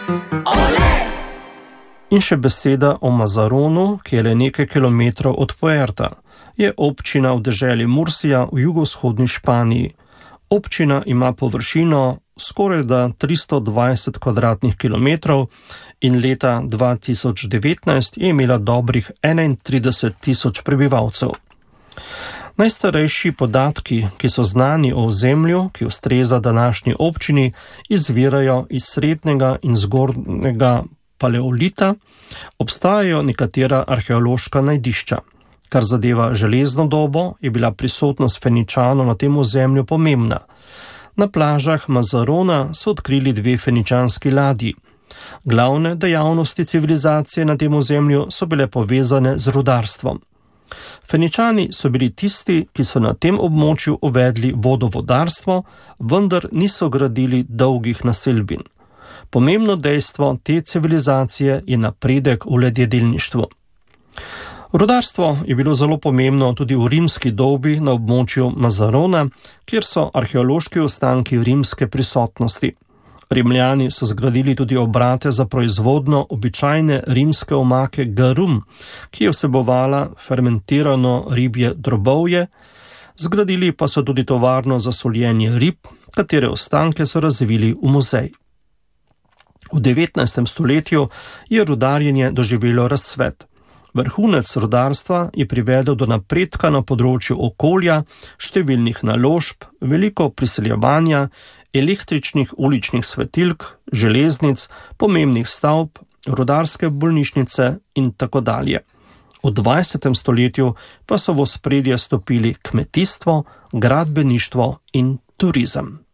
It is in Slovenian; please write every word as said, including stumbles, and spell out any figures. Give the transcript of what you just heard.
In še beseda o Mazaronu, ki je le nekaj kilometrov od Puerta. Je občina v deželi Mursija v jugovzhodni Španiji. Občina ima površino skoraj da tristo dvajset kvadratnih kilometrov in leta dva tisoč devetnajst je imela dobrih enaintrideset tisoč prebivalcev. Najstarejši podatki, ki so znani o ozemlju, ki ustreza današnji občini, izvirajo iz srednjega in zgornjega paleolita, obstajajo nekatera arheološka najdišča. Kar zadeva železno dobo, je bila prisotnost Feničanov na tem ozemlju pomembna. Na plažah Mazarona so odkrili dve feničanski ladji. Glavne dejavnosti civilizacije na tem ozemlju so bile povezane z rudarstvom. Feničani so bili tisti, ki so na tem območju uvedli vodovodarstvo, vendar niso gradili dolgih naselbin. Pomembno dejstvo te civilizacije je napredek v ledjedelništvu. Rudarstvo je bilo zelo pomembno tudi v rimski dobi na območju Mazarona, kjer so arheološki ostanki rimske prisotnosti. Rimljani so zgradili tudi obrate za proizvodno običajne rimske omake garum, ki je vsebovala fermentirano ribje drobovje, zgradili pa so tudi tovarno za soljenje rib, katere ostanke so razvili v muzej. V devetnajstem stoletju je rudarjenje doživelo razcvet. Vrhunec rudarstva je privedel do napredka na področju okolja, številnih naložb, veliko priseljevanja, električnih uličnih svetilk, železnic, pomembnih stavb, rudarske bolnišnice in tako dalje. V dvajsetem stoletju pa so v ospredje stopili kmetijstvo, gradbeništvo in turizem.